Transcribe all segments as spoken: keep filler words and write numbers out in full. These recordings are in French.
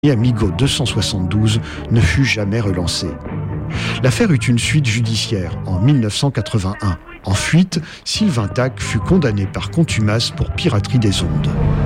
Amigo deux cent soixante-douze ne fut jamais relancé. L'affaire eut une suite judiciaire en mille neuf cent quatre-vingt-un. En fuite, Sylvain Tacke fut condamné par contumace pour piraterie des ondes.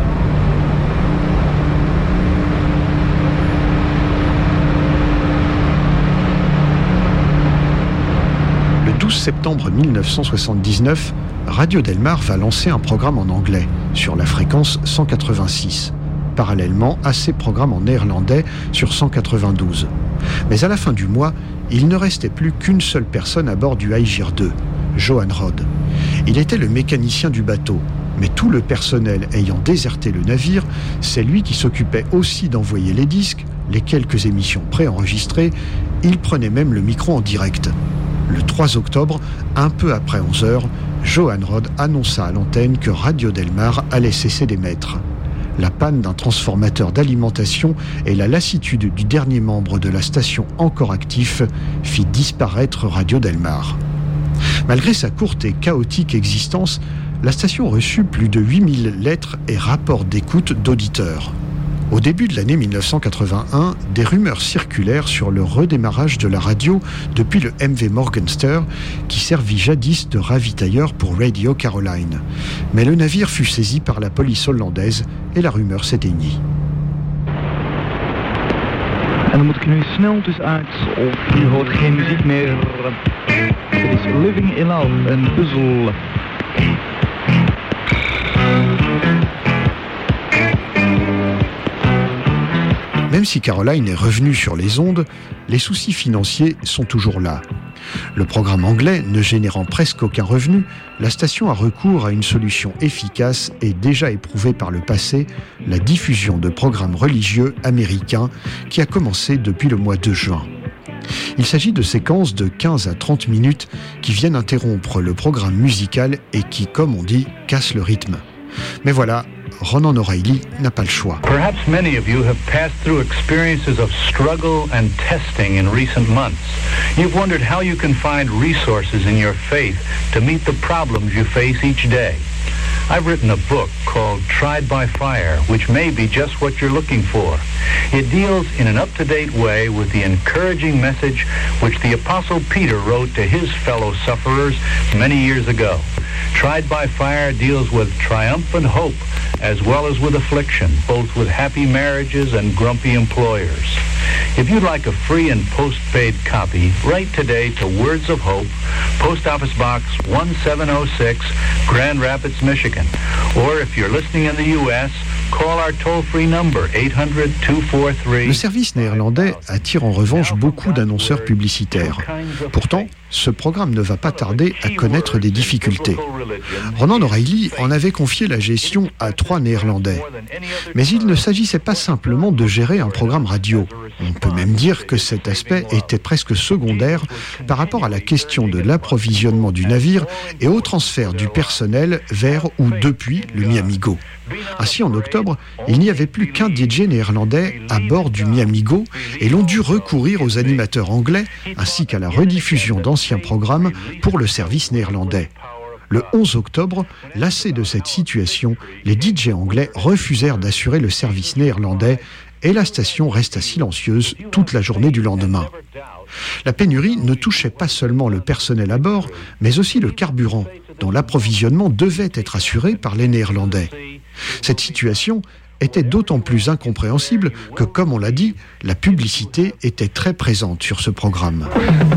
Le douze septembre mille neuf cent soixante-dix-neuf, Radio Delmar va lancer un programme en anglais sur la fréquence cent quatre-vingt-six. Parallèlement à ses programmes en néerlandais sur cent quatre-vingt-douze. Mais à la fin du mois, il ne restait plus qu'une seule personne à bord du Aegir deux, Johan Rode. Il était le mécanicien du bateau, mais tout le personnel ayant déserté le navire, c'est lui qui s'occupait aussi d'envoyer les disques, les quelques émissions préenregistrées, il prenait même le micro en direct. Le trois octobre, un peu après onze heures, Johan Rode annonça à l'antenne que Radio Delmar allait cesser d'émettre. La panne d'un transformateur d'alimentation et la lassitude du dernier membre de la station encore actif fit disparaître Radio Delmar. Malgré sa courte et chaotique existence, la station reçut plus de huit mille lettres et rapports d'écoute d'auditeurs. Au début de l'année mille neuf cent quatre-vingt-un, des rumeurs circulèrent sur le redémarrage de la radio depuis le M V Morgenster, qui servit jadis de ravitailleur pour Radio Caroline. Mais le navire fut saisi par la police hollandaise et la rumeur s'éteignit. En dan moet ik nu snel tussenuit, of u hoort geen muziek meer. Het is Living in Love, een puzzel. Même si Caroline est revenue sur les ondes, les soucis financiers sont toujours là. Le programme anglais ne générant presque aucun revenu, la station a recours à une solution efficace et déjà éprouvée par le passé, la diffusion de programmes religieux américains qui a commencé depuis le mois de juin. Il s'agit de séquences de quinze à trente minutes qui viennent interrompre le programme musical et qui, comme on dit, cassent le rythme. Mais voilà, Ronan O'Reilly n'a pas le choix. Perhaps many of you have passed through experiences of struggle and testing in recent months. You've wondered how you can find resources in your faith to meet the problems you face each day. I've written a book called Tried by Fire, which may be just what you're looking for. It deals in an up-to-date way with the encouraging message which the Apostle Peter wrote to his fellow sufferers many years ago. Tried by Fire deals with triumphant hope as well as with affliction, both with happy marriages and grumpy employers. If you'd like a free and post-paid copy, write today to Words of Hope, Post Office Box one seven oh six, Grand Rapids, Michigan. Or if you're listening in the U S, call our toll-free number eight hundred, two four three. Le service néerlandais attire en revanche beaucoup d'annonceurs publicitaires. Pourtant, ce programme ne va pas tarder à connaître des difficultés. Ronan O'Reilly en avait confié la gestion à trois Néerlandais. Mais il ne s'agissait pas simplement de gérer un programme radio. On peut même dire que cet aspect était presque secondaire par rapport à la question de l'approvisionnement du navire et au transfert du personnel vers ou depuis le Mi-Amigo. Ainsi, en octobre, il n'y avait plus qu'un D J néerlandais à bord du Mi-Amigo et l'on dut recourir aux animateurs anglais ainsi qu'à la rediffusion d'anciens programmes pour le service néerlandais. Le onze octobre, lassés de cette situation, les D J anglais refusèrent d'assurer le service néerlandais et la station resta silencieuse toute la journée du lendemain. La pénurie ne touchait pas seulement le personnel à bord, mais aussi le carburant, dont l'approvisionnement devait être assuré par les Néerlandais. Cette situation était d'autant plus incompréhensible que, comme on l'a dit, la publicité était très présente sur ce programme.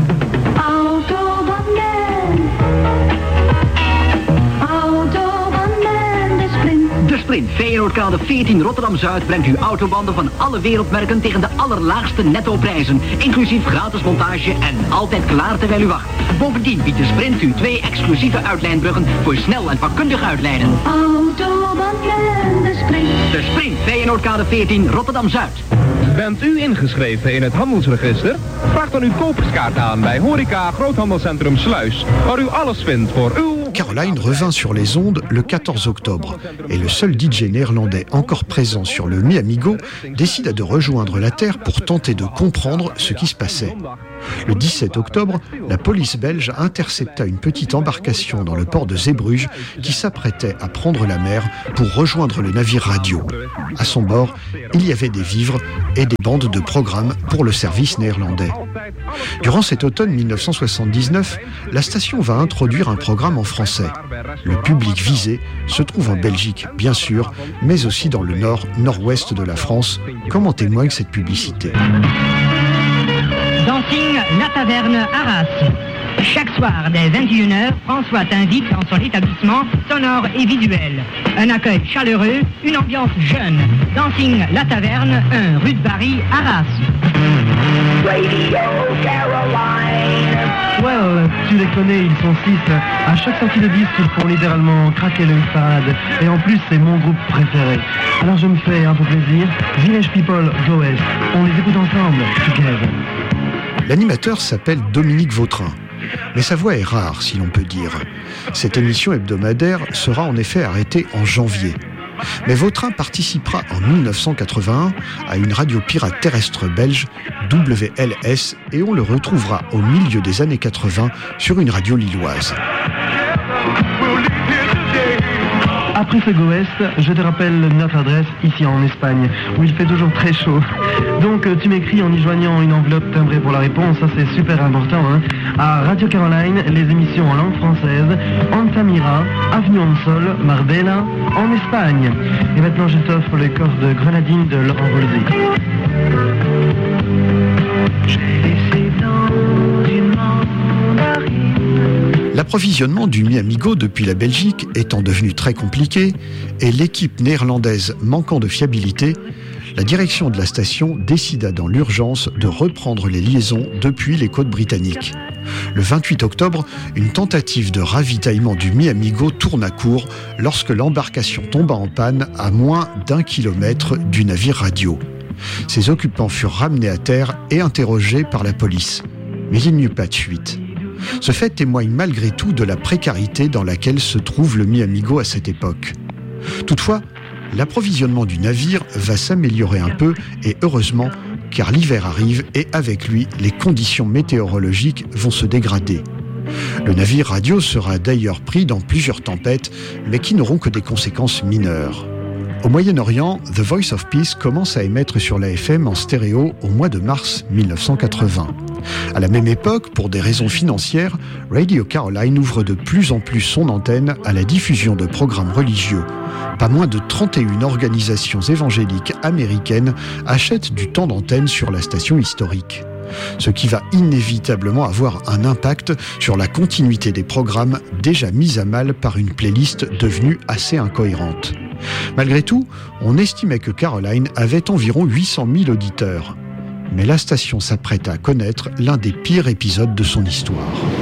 Sprint Feyenoordkade veertien Rotterdam-Zuid brengt u autobanden van alle wereldmerken tegen de allerlaagste nettoprijzen. Inclusief gratis montage en altijd klaar terwijl u wacht. Bovendien biedt de Sprint u twee exclusieve uitlijnbruggen voor snel en vakkundig uitlijnen. Autobanden, de Sprint. De Sprint Feyenoordkade veertien Rotterdam-Zuid. Bent u ingeschreven in het handelsregister? Vraag dan uw koperskaart aan bij Horeca Groothandelscentrum Sluis, waar u alles vindt voor uw Caroline revint sur les ondes le quatorze octobre et le seul D J néerlandais encore présent sur le Mi Amigo décida de rejoindre la Terre pour tenter de comprendre ce qui se passait. Le dix-sept octobre, la police belge intercepta une petite embarcation dans le port de Zeebrugge qui s'apprêtait à prendre la mer pour rejoindre le navire radio. À son bord, il y avait des vivres et des bandes de programmes pour le service néerlandais. Durant cet automne mille neuf cent soixante-dix-neuf, la station va introduire un programme en français. Le public visé se trouve en Belgique, bien sûr, mais aussi dans le nord, nord-ouest de la France, comme en témoigne cette publicité. Dancing La Taverne Arras. Chaque soir, dès vingt et une heures, François t'invite dans son établissement sonore et visuel. Un accueil chaleureux, une ambiance jeune. Dancing La Taverne, un rue de Paris, Arras. Radio Caroline. Ouais, euh, tu les connais, ils sont six. À chaque sortie de disque, ils font littéralement craquer le parade. Et en plus, c'est mon groupe préféré. Alors je me fais un peu plaisir. Village People, Go West. On les écoute ensemble, together. L'animateur s'appelle Dominique Vautrin, mais sa voix est rare, si l'on peut dire. Cette émission hebdomadaire sera en effet arrêtée en janvier. Mais Vautrin participera en mille neuf cent quatre-vingt-un à une radio pirate terrestre belge, W L S, et on le retrouvera au milieu des années quatre-vingts sur une radio lilloise. Après ce Go West, je te rappelle notre adresse ici en Espagne, où il fait toujours très chaud. Donc tu m'écris en y joignant une enveloppe timbrée pour la réponse, ça c'est super important, hein. À Radio Caroline, les émissions en langue française, Antamira, Avignon de Sol, Marbella, en Espagne. Et maintenant je t'offre le corps de Grenadine de Laurent Voulzy. J'ai laissé dans une mandarine. L'approvisionnement du Mi Amigo depuis la Belgique étant devenu très compliqué et l'équipe néerlandaise manquant de fiabilité, la direction de la station décida dans l'urgence de reprendre les liaisons depuis les côtes britanniques. Le vingt-huit octobre, une tentative de ravitaillement du Mi Amigo tourne à court lorsque l'embarcation tomba en panne à moins d'un kilomètre du navire radio. Ses occupants furent ramenés à terre et interrogés par la police. Mais il n'y eut pas de fuite. Ce fait témoigne malgré tout de la précarité dans laquelle se trouve le Mi Amigo à cette époque. Toutefois, l'approvisionnement du navire va s'améliorer un peu et heureusement, car l'hiver arrive et avec lui, les conditions météorologiques vont se dégrader. Le navire radio sera d'ailleurs pris dans plusieurs tempêtes, mais qui n'auront que des conséquences mineures. Au Moyen-Orient, The Voice of Peace commence à émettre sur la F M en stéréo au mois de mars mille neuf cent quatre-vingts. À la même époque, pour des raisons financières, Radio Caroline ouvre de plus en plus son antenne à la diffusion de programmes religieux. Pas moins de trente et une organisations évangéliques américaines achètent du temps d'antenne sur la station historique. Ce qui va inévitablement avoir un impact sur la continuité des programmes déjà mis à mal par une playlist devenue assez incohérente. Malgré tout, on estimait que Caroline avait environ huit cent mille auditeurs. Mais la station s'apprête à connaître l'un des pires épisodes de son histoire.